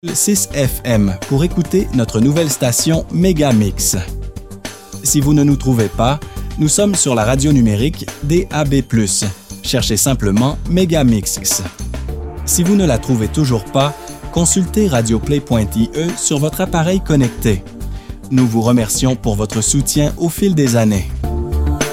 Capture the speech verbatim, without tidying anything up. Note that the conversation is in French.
six F M pour écouter notre nouvelle station Megamix. Si vous ne nous trouvez pas, nous sommes sur la radio numérique D A B plus. Cherchez simplement Megamix. Si vous ne la trouvez toujours pas, consultez radioplay point I E sur votre appareil connecté. Nous vous remercions pour votre soutien au fil des années.